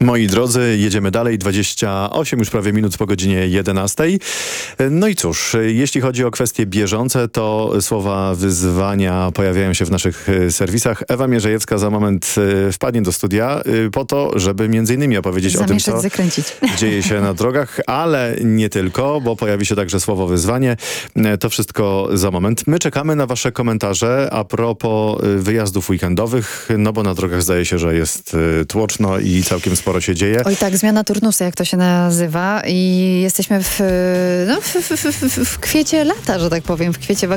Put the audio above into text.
Moi drodzy, jedziemy dalej. 28 już prawie minut po godzinie 11. No i cóż, jeśli chodzi o kwestie bieżące, to słowa wyzwania pojawiają się w naszych serwisach. Ewa Mierzejewska za moment wpadnie do studia po to, żeby między innymi opowiedzieć o tym, co dzieje się na drogach, ale nie tylko, bo pojawi się także słowo wyzwanie. To wszystko za moment. My czekamy na wasze komentarze a propos wyjazdów weekendowych, no bo na drogach zdaje się, że jest tłoczno i całkiem sporo się dzieje. Oj tak, zmiana turnusu, jak to się nazywa i jesteśmy w kwiecie lata, że tak powiem, w kwiecie